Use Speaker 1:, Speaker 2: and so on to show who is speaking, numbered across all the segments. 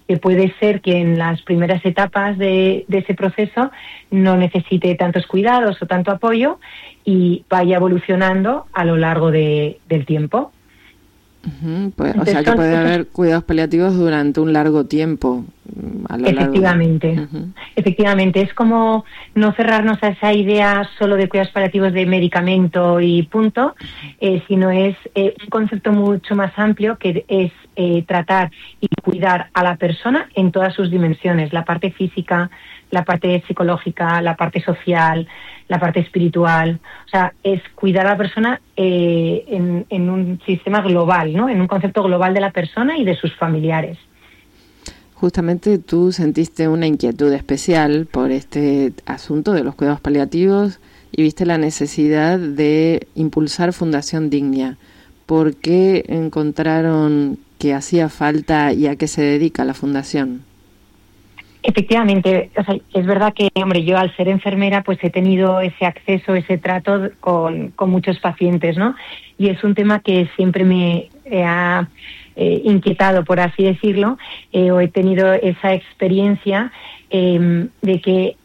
Speaker 1: que puede ser que en las primeras etapas de ese proceso no necesite tantos cuidados o tanto apoyo y vaya evolucionando a lo largo del tiempo.
Speaker 2: Pues, entonces, o sea, que puede haber cuidados paliativos durante un largo tiempo.
Speaker 1: Efectivamente. Efectivamente, es como no cerrarnos a esa idea solo de cuidados paliativos de medicamento y punto, sino es un concepto mucho más amplio que es tratar y cuidar a la persona en todas sus dimensiones, la parte física, la parte psicológica, la parte social, la parte espiritual. O sea, es cuidar a la persona en un sistema global, ¿no? En un concepto global de la persona y de sus familiares.
Speaker 2: Justamente tú sentiste una inquietud especial por este asunto de los cuidados paliativos y viste la necesidad de impulsar Fundación Dignia. ¿Por qué encontraron que hacía falta y a qué se dedica la fundación?
Speaker 1: Efectivamente, o sea, es verdad que, hombre, yo al ser enfermera pues he tenido ese acceso, ese trato con muchos pacientes, ¿no? Y es un tema que siempre me ha inquietado, por así decirlo, o he tenido esa experiencia de que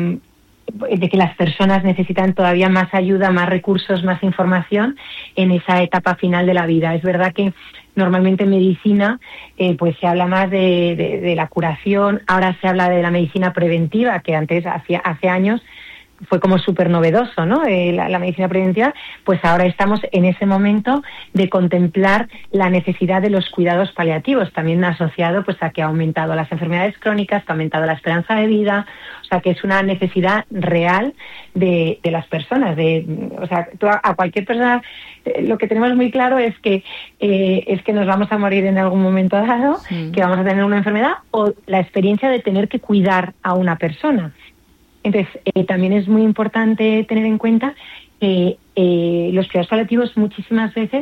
Speaker 1: las personas necesitan todavía más ayuda, más recursos, más información en esa etapa final de la vida. Es verdad que normalmente en medicina pues se habla más de la curación, ahora se habla de la medicina preventiva, que antes, hace años, fue como súper novedoso, ¿no? La medicina preventiva, pues ahora estamos en ese momento de contemplar la necesidad de los cuidados paliativos, también asociado pues a que ha aumentado las enfermedades crónicas, que ha aumentado la esperanza de vida, o sea que es una necesidad real de las personas. O sea, tú a cualquier persona, lo que tenemos muy claro es que nos vamos a morir en algún momento dado, que vamos a tener una enfermedad o la experiencia de tener que cuidar a una persona. Entonces, también es muy importante tener en cuenta que los cuidados paliativos muchísimas veces,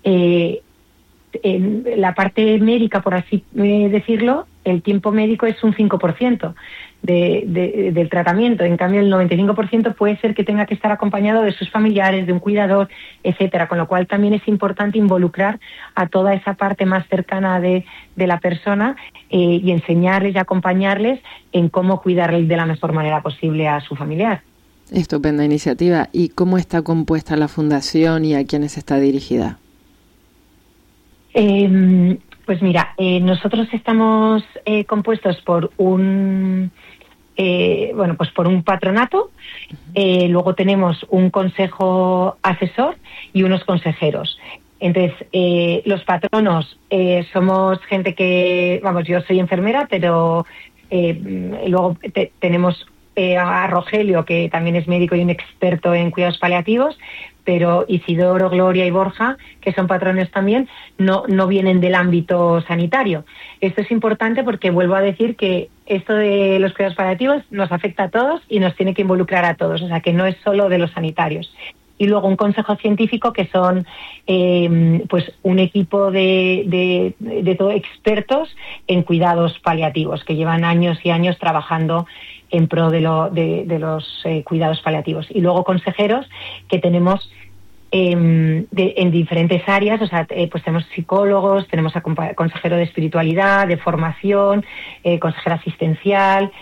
Speaker 1: en la parte médica, por así decirlo, el tiempo médico es un 5% del tratamiento. En cambio, el 95% puede ser que tenga que estar acompañado de sus familiares, de un cuidador, etcétera. Con lo cual también es importante involucrar a toda esa parte más cercana de la persona y enseñarles y acompañarles en cómo cuidarles de la mejor manera posible a su familiar.
Speaker 2: Estupenda iniciativa. ¿Y cómo está compuesta la fundación y a quiénes está dirigida?
Speaker 1: Pues mira, nosotros estamos compuestos por un patronato, luego tenemos un consejo asesor y unos consejeros. Entonces, los patronos somos gente que, yo soy enfermera, pero luego tenemos a Rogelio, que también es médico y un experto en cuidados paliativos, pero Isidoro, Gloria y Borja, que son patrones también, no vienen del ámbito sanitario. Esto es importante porque vuelvo a decir que esto de los cuidados paliativos nos afecta a todos y nos tiene que involucrar a todos, o sea que no es solo de los sanitarios. Y luego un consejo científico que son pues un equipo de todo expertos en cuidados paliativos que llevan años y años trabajando en pro de los cuidados paliativos. Y luego consejeros que tenemos en diferentes áreas, o sea, pues tenemos psicólogos, tenemos consejero de espiritualidad, de formación, consejera asistencial,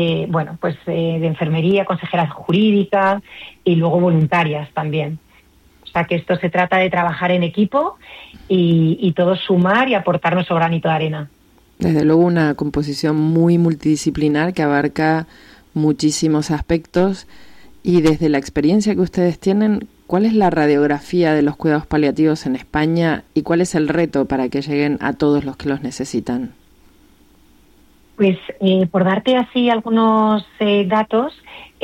Speaker 1: de enfermería, consejera jurídica y luego voluntarias también. O sea, que esto se trata de trabajar en equipo y todos sumar y aportar nuestro granito de arena.
Speaker 2: Desde luego una composición muy multidisciplinar que abarca muchísimos aspectos y desde la experiencia que ustedes tienen, ¿cuál es la radiografía de los cuidados paliativos en España y cuál es el reto para que lleguen a todos los que los necesitan?
Speaker 1: Pues por darte así algunos datos,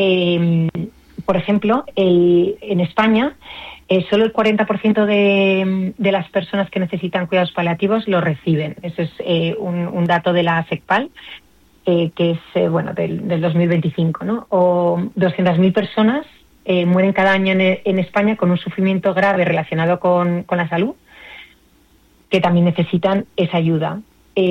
Speaker 1: por ejemplo, en España solo el 40% de las personas que necesitan cuidados paliativos lo reciben. Eso es un dato de la SECPAL, que es del 2025, ¿no? O 200.000 personas mueren cada año en España con un sufrimiento grave relacionado con la salud, que también necesitan esa ayuda.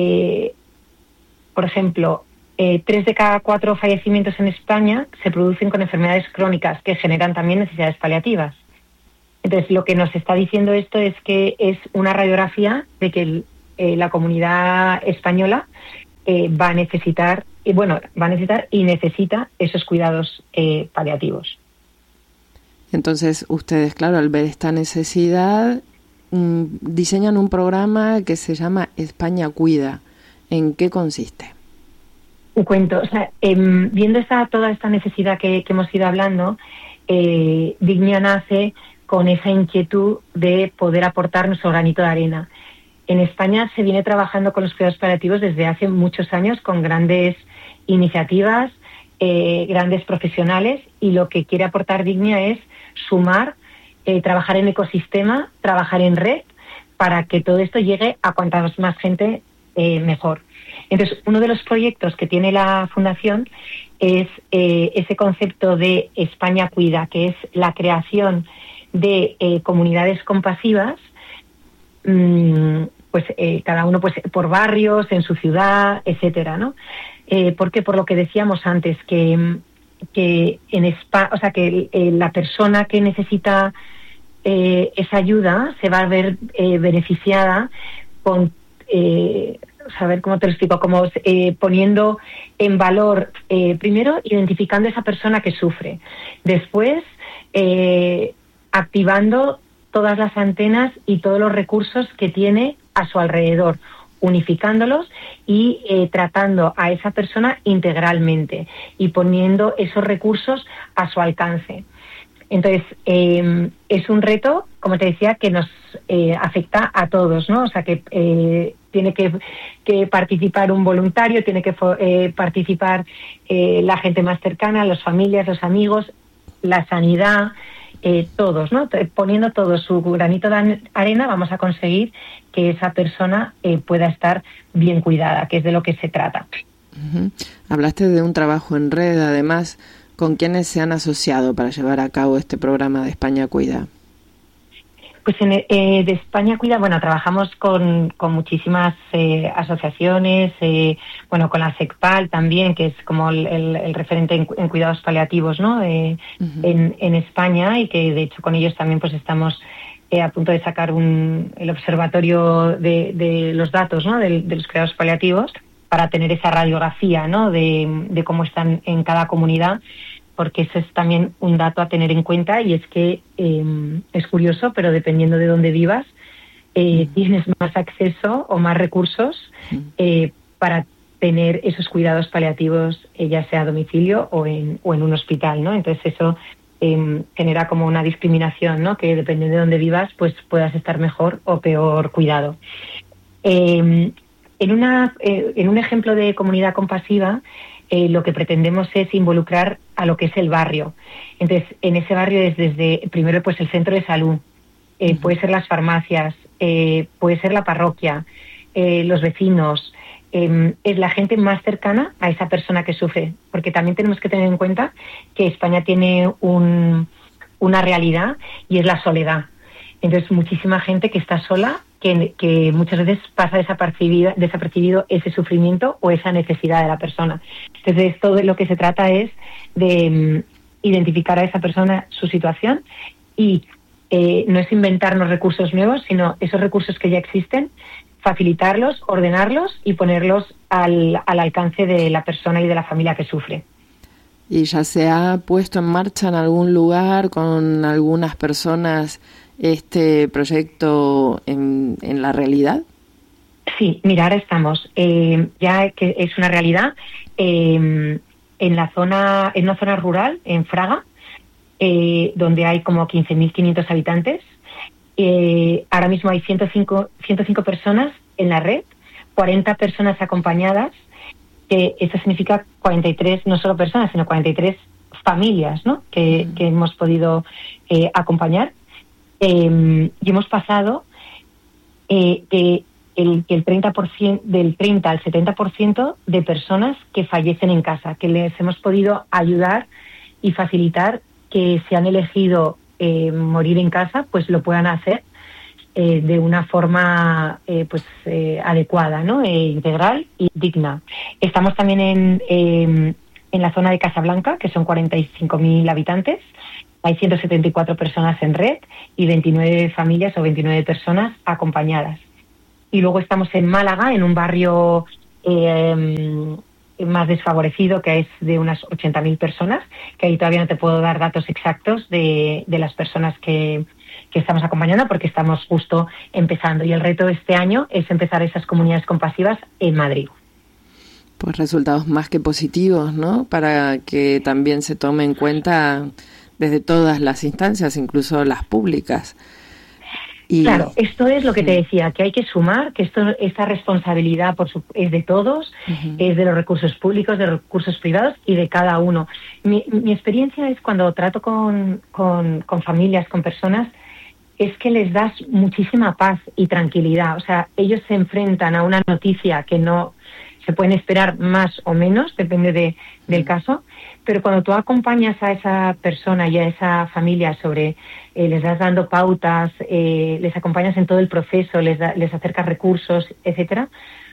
Speaker 1: Por ejemplo, 3 de cada 4 fallecimientos en España se producen con enfermedades crónicas que generan también necesidades paliativas. Entonces, lo que nos está diciendo esto es que es una radiografía de que la comunidad española va a necesitar y necesita esos cuidados paliativos.
Speaker 2: Entonces, ustedes, claro, al ver esta necesidad, diseñan un programa que se llama España Cuida. ¿En qué consiste?
Speaker 1: Cuento, viendo toda esta necesidad que hemos ido hablando, Dignia nace con esa inquietud de poder aportar nuestro granito de arena. En España se viene trabajando con los cuidados paliativos desde hace muchos años con grandes iniciativas, grandes profesionales, y lo que quiere aportar Dignia es sumar, trabajar en ecosistema, trabajar en red, para que todo esto llegue a cuanta más gente mejor. Entonces, uno de los proyectos que tiene la Fundación es ese concepto de España Cuida, que es la creación de comunidades compasivas, cada uno por barrios, en su ciudad, etcétera, ¿no? Porque por lo que decíamos antes, que en España, la persona que necesita esa ayuda se va a ver beneficiada con saber cómo te lo explico, como poniendo en valor, primero identificando a esa persona que sufre, después activando todas las antenas y todos los recursos que tiene a su alrededor, unificándolos y tratando a esa persona integralmente y poniendo esos recursos a su alcance. Entonces, es un reto, como te decía, que nos afecta a todos, ¿no? O sea, que tiene que participar un voluntario, tiene que participar la gente más cercana, las familias, los amigos, la sanidad, todos, ¿no? Poniendo todo su granito de arena, vamos a conseguir que esa persona pueda estar bien cuidada, que es de lo que se trata.
Speaker 2: Uh-huh. Hablaste de un trabajo en red, además. ¿Con quiénes se han asociado para llevar a cabo este programa de España Cuida?
Speaker 1: Pues de España Cuida, trabajamos con muchísimas asociaciones, con la SECPAL también, que es como el referente en cuidados paliativos, ¿no? Uh-huh. en España, y que de hecho con ellos también pues estamos a punto de sacar el observatorio de los datos, ¿no? de los cuidados paliativos, para tener esa radiografía, ¿no? de cómo están en cada comunidad, porque eso es también un dato a tener en cuenta, y es que es curioso, pero dependiendo de dónde vivas, tienes más acceso o más recursos para tener esos cuidados paliativos, ya sea a domicilio o en un hospital, ¿no? Entonces eso genera como una discriminación, ¿no? Que dependiendo de dónde vivas, pues puedas estar mejor o peor cuidado. En un ejemplo de comunidad compasiva, lo que pretendemos es involucrar a lo que es el barrio. Entonces, en ese barrio es desde, primero, pues el centro de salud, puede ser las farmacias, puede ser la parroquia, los vecinos, es la gente más cercana a esa persona que sufre, porque también tenemos que tener en cuenta que España tiene una realidad, y es la soledad. Entonces, muchísima gente que está sola, que muchas veces pasa desapercibido ese sufrimiento o esa necesidad de la persona. Entonces, todo lo que se trata es de identificar a esa persona, su situación, y no es inventarnos recursos nuevos, sino esos recursos que ya existen, facilitarlos, ordenarlos y ponerlos al alcance de la persona y de la familia que sufre.
Speaker 2: ¿Y ya se ha puesto en marcha en algún lugar con algunas personas este proyecto en la realidad?
Speaker 1: Sí, mira, ahora estamos, ya que es una realidad, en una zona rural, en Fraga, donde hay como 15.500 habitantes. Ahora mismo hay 105 personas en la red, 40 personas acompañadas, que eso significa 43, no solo personas, sino 43 familias, ¿no? que hemos podido acompañar. Y hemos pasado que el 30%, del 30 al 70% de personas que fallecen en casa, que les hemos podido ayudar y facilitar que si han elegido morir en casa, pues lo puedan hacer de una forma adecuada, ¿no? Integral y digna. Estamos también en la zona de Casablanca, que son 45.000 habitantes. Hay 174 personas en red y 29 familias o 29 personas acompañadas. Y luego estamos en Málaga, en un barrio más desfavorecido, que es de unas 80.000 personas, que ahí todavía no te puedo dar datos exactos de las personas que estamos acompañando, porque estamos justo empezando. Y el reto de este año es empezar esas comunidades compasivas en Madrid.
Speaker 2: Pues resultados más que positivos, ¿no? Para que también se tome en cuenta desde todas las instancias, incluso las públicas. Y,
Speaker 1: claro, esto es lo que te decía, que hay que sumar, que esta responsabilidad es de todos, es de los recursos públicos, de los recursos privados y de cada uno. Mi experiencia es cuando trato con familias, con personas, es que les das muchísima paz y tranquilidad. O sea, ellos se enfrentan a una noticia que no se pueden esperar más o menos, depende del caso, pero cuando tú acompañas a esa persona y a esa familia les das dando pautas, les acompañas en todo el proceso, les acercas recursos, etcétera,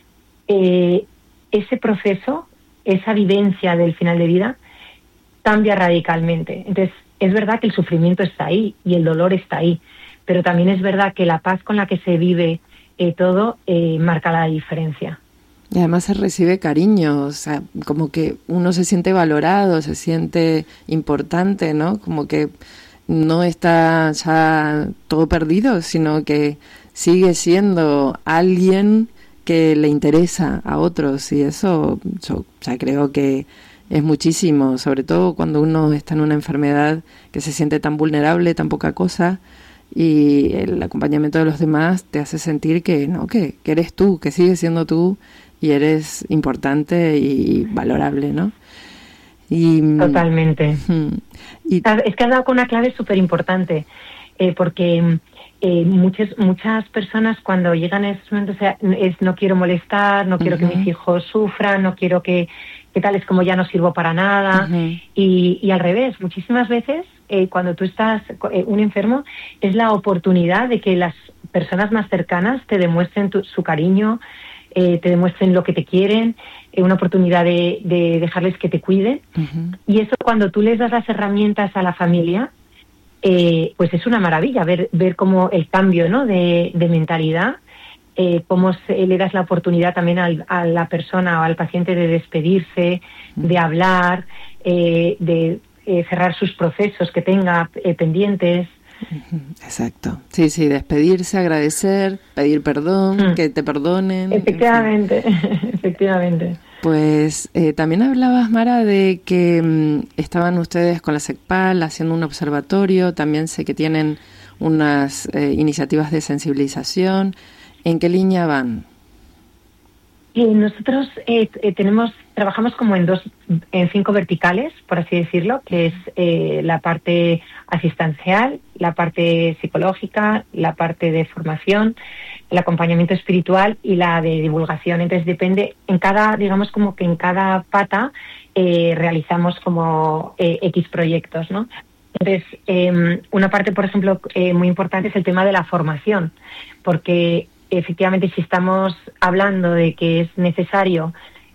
Speaker 1: ese proceso, esa vivencia del final de vida cambia radicalmente. Entonces, es verdad que el sufrimiento está ahí y el dolor está ahí, pero también es verdad que la paz con la que se vive todo marca la diferencia.
Speaker 2: Y además se recibe cariño, o sea, como que uno se siente valorado, se siente importante, ¿no? Como que no está ya todo perdido, sino que sigue siendo alguien que le interesa a otros, y eso yo ya creo que es muchísimo, sobre todo cuando uno está en una enfermedad que se siente tan vulnerable, tan poca cosa, y el acompañamiento de los demás te hace sentir que eres tú, que sigues siendo tú, y eres importante y valorable, ¿no?
Speaker 1: Totalmente. Es que has dado con una clave súper importante, porque muchas personas cuando llegan a esos momentos no quiero molestar, no quiero que mis hijos sufran, no quiero que tal, es como ya no sirvo para nada. Y al revés, muchísimas veces cuando tú estás un enfermo, es la oportunidad de que las personas más cercanas te demuestren su cariño, te demuestren lo que te quieren, una oportunidad de dejarles que te cuiden. Y eso, cuando tú les das las herramientas a la familia, pues es una maravilla ver cómo el cambio, ¿no?, de mentalidad, cómo le das la oportunidad también a la persona o al paciente de despedirse, de hablar, de cerrar sus procesos que tenga pendientes.
Speaker 2: Exacto. Sí, despedirse, agradecer, pedir perdón, que te perdonen.
Speaker 1: Efectivamente, efectivamente.
Speaker 2: Pues también hablabas, Mara, de que estaban ustedes con la SECPAL haciendo un observatorio, también sé que tienen unas iniciativas de sensibilización. ¿En qué línea van?
Speaker 1: Nosotros trabajamos como en 5 verticales, por así decirlo, que es la parte asistencial, la parte psicológica, la parte de formación, el acompañamiento espiritual y la de divulgación. Entonces depende, digamos como que en cada pata realizamos como X proyectos, ¿no? Entonces, una parte, por ejemplo, muy importante es el tema de la formación, porque efectivamente, si estamos hablando de que es necesario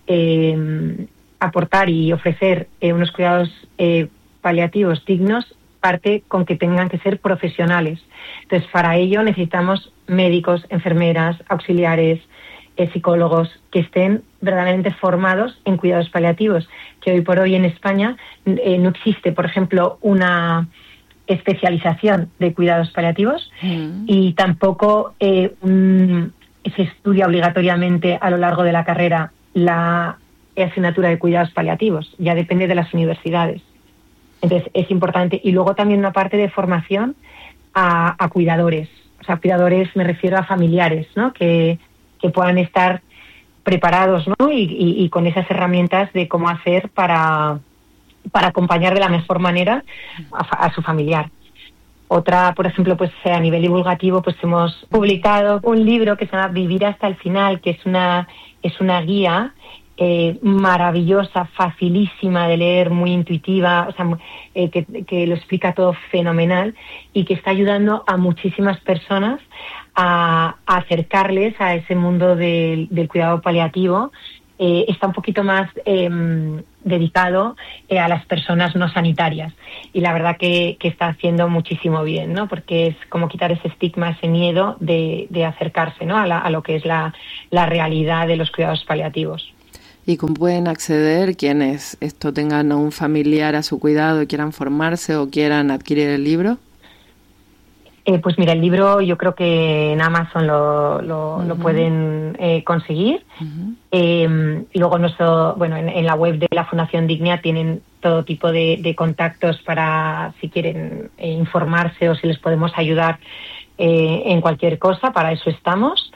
Speaker 1: aportar y ofrecer unos cuidados paliativos dignos, parte con que tengan que ser profesionales. Entonces, para ello necesitamos médicos, enfermeras, auxiliares, psicólogos que estén verdaderamente formados en cuidados paliativos, que hoy por hoy en España no existe, por ejemplo, una especialización de cuidados paliativos y tampoco se estudia obligatoriamente a lo largo de la carrera la asignatura de cuidados paliativos, ya depende de las universidades. Entonces es importante. Y luego también una parte de formación a cuidadores. O sea, cuidadores me refiero a familiares, ¿no?, que puedan estar preparados, ¿no?, y con esas herramientas de cómo hacer para acompañar de la mejor manera a su familiar. Otra, por ejemplo, pues a nivel divulgativo, pues hemos publicado un libro que se llama Vivir hasta el final, que es una guía maravillosa, facilísima de leer, muy intuitiva, o sea, que lo explica todo fenomenal y que está ayudando a muchísimas personas a acercarles a ese mundo del cuidado paliativo está un poquito más dedicado a las personas no sanitarias, y la verdad que está haciendo muchísimo bien, ¿no? Porque es como quitar ese estigma, ese miedo de acercarse, ¿no? a lo que es la realidad de los cuidados paliativos.
Speaker 2: ¿Y cómo pueden acceder quienes tengan a un familiar a su cuidado y quieran formarse o quieran adquirir el libro?
Speaker 1: Pues mira, el libro yo creo que en Amazon lo pueden conseguir. Luego en la web de la Fundación Dignia tienen todo tipo de contactos para si quieren informarse o si les podemos ayudar en cualquier cosa. Para eso estamos.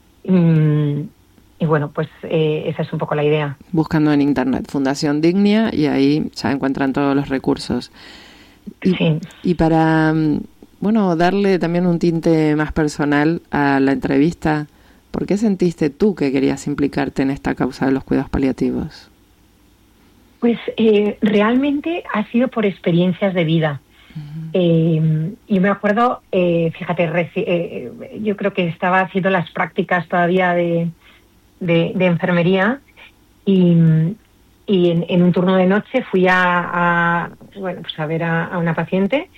Speaker 1: Y bueno, pues esa es un poco la idea.
Speaker 2: Buscando en internet Fundación Dignia y ahí ya encuentran todos los recursos.
Speaker 1: Sí.
Speaker 2: Y para darle también un tinte más personal a la entrevista, ¿por qué sentiste tú que querías implicarte en esta causa de los cuidados paliativos?
Speaker 1: Pues realmente ha sido por experiencias de vida. Yo me acuerdo, fíjate, yo creo que estaba haciendo las prácticas todavía de enfermería y en un turno de noche fui a ver a una paciente.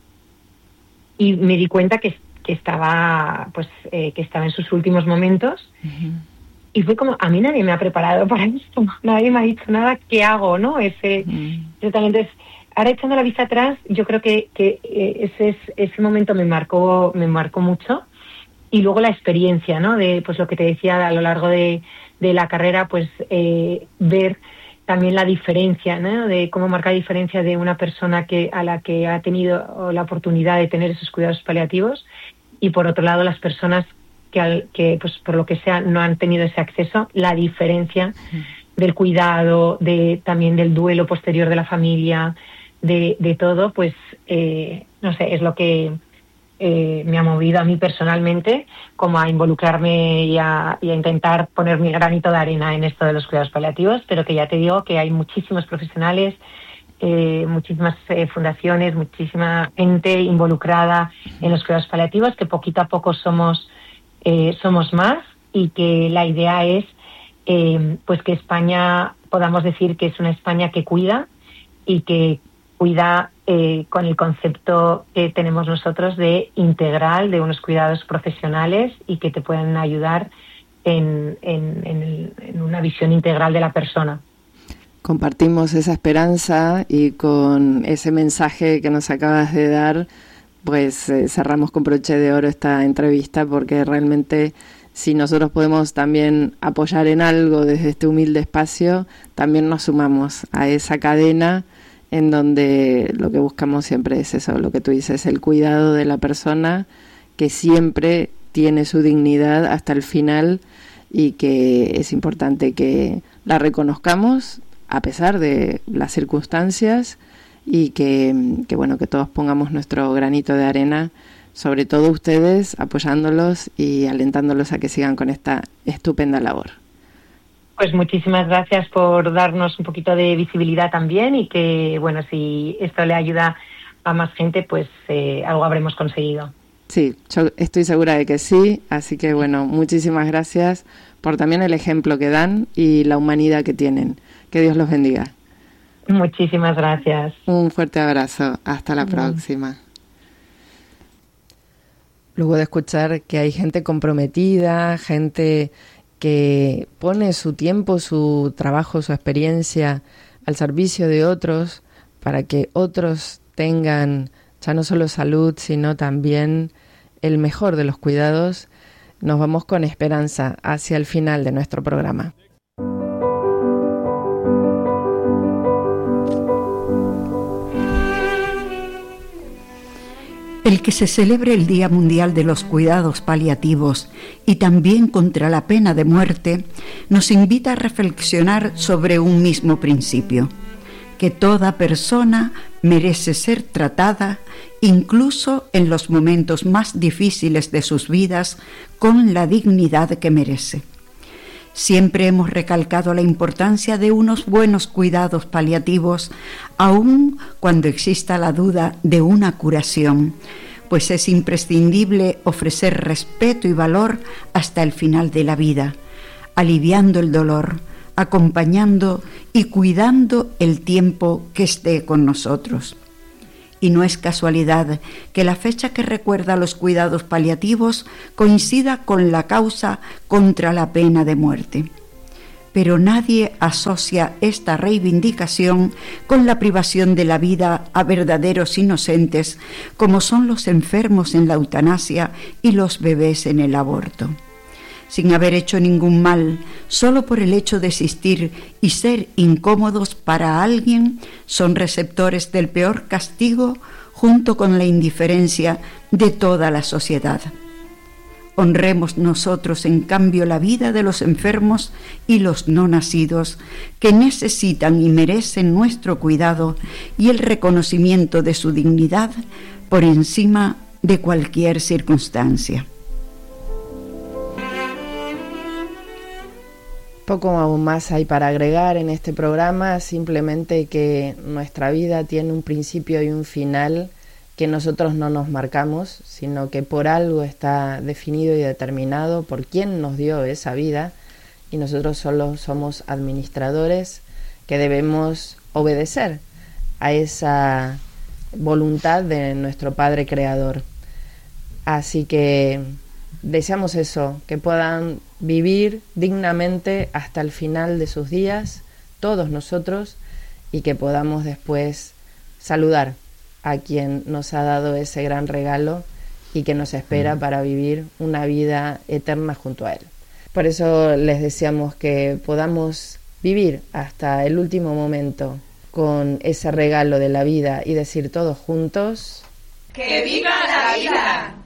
Speaker 1: Y me di cuenta que estaba en sus últimos momentos. Y fue como, a mí nadie me ha preparado para esto, nadie me ha dicho nada, ¿qué hago? ¿No? Entonces, ahora echando la vista atrás, yo creo que ese momento me marcó mucho. Y luego la experiencia, ¿no? De pues lo que te decía a lo largo de la carrera, pues ver también la diferencia, ¿no? De cómo marca la diferencia de una persona a la que ha tenido la oportunidad de tener esos cuidados paliativos, y por otro lado las personas que pues por lo que sea no han tenido ese acceso, la diferencia del cuidado, también del duelo posterior de la familia, de todo, pues no sé, es lo que me ha movido a mí personalmente como a involucrarme y a intentar poner mi granito de arena en esto de los cuidados paliativos, pero que ya te digo que hay muchísimos profesionales, muchísimas fundaciones, muchísima gente involucrada en los cuidados paliativos, que poquito a poco somos más, y que la idea es pues que España, podamos decir que es una España que cuida, y que cuida con el concepto que tenemos nosotros de integral, de unos cuidados profesionales y que te pueden ayudar en una visión integral de la persona.
Speaker 2: Compartimos esa esperanza, y con ese mensaje que nos acabas de dar, pues cerramos con broche de oro esta entrevista, porque realmente si nosotros podemos también apoyar en algo desde este humilde espacio, también nos sumamos a esa cadena en donde lo que buscamos siempre es eso, lo que tú dices, el cuidado de la persona, que siempre tiene su dignidad hasta el final, y que es importante que la reconozcamos a pesar de las circunstancias, y que todos pongamos nuestro granito de arena, sobre todo ustedes, apoyándolos y alentándolos a que sigan con esta estupenda labor.
Speaker 1: Pues muchísimas gracias por darnos un poquito de visibilidad también, y que, bueno, si esto le ayuda a más gente, pues algo habremos conseguido.
Speaker 2: Sí, yo estoy segura de que sí, así que, bueno, muchísimas gracias por también el ejemplo que dan y la humanidad que tienen. Que Dios los bendiga.
Speaker 1: Muchísimas gracias.
Speaker 2: Un fuerte abrazo. Hasta la próxima. Luego de escuchar que hay gente comprometida, gente que pone su tiempo, su trabajo, su experiencia al servicio de otros, para que otros tengan ya no solo salud, sino también el mejor de los cuidados, nos vamos con esperanza hacia el final de nuestro programa.
Speaker 3: El que se celebre el Día Mundial de los Cuidados Paliativos y también contra la pena de muerte nos invita a reflexionar sobre un mismo principio: que toda persona merece ser tratada, incluso en los momentos más difíciles de sus vidas, con la dignidad que merece. Siempre hemos recalcado la importancia de unos buenos cuidados paliativos, aun cuando exista la duda de una curación, pues es imprescindible ofrecer respeto y valor hasta el final de la vida, aliviando el dolor, acompañando y cuidando el tiempo que esté con nosotros. Y no es casualidad que la fecha que recuerda los cuidados paliativos coincida con la causa contra la pena de muerte. Pero nadie asocia esta reivindicación con la privación de la vida a verdaderos inocentes, como son los enfermos en la eutanasia y los bebés en el aborto. Sin haber hecho ningún mal, solo por el hecho de existir y ser incómodos para alguien, son receptores del peor castigo junto con la indiferencia de toda la sociedad. Honremos nosotros, en cambio, la vida de los enfermos y los no nacidos, que necesitan y merecen nuestro cuidado y el reconocimiento de su dignidad por encima de cualquier circunstancia.
Speaker 2: Poco más hay para agregar en este programa, simplemente que nuestra vida tiene un principio y un final que nosotros no nos marcamos, sino que por algo está definido y determinado por quien nos dio esa vida, y nosotros solo somos administradores que debemos obedecer a esa voluntad de nuestro Padre Creador. Así que deseamos eso, que puedan vivir dignamente hasta el final de sus días, todos nosotros, y que podamos después saludar a quien nos ha dado ese gran regalo y que nos espera para vivir una vida eterna junto a Él. Por eso les deseamos que podamos vivir hasta el último momento con ese regalo de la vida y decir todos juntos:
Speaker 4: ¡que viva la vida!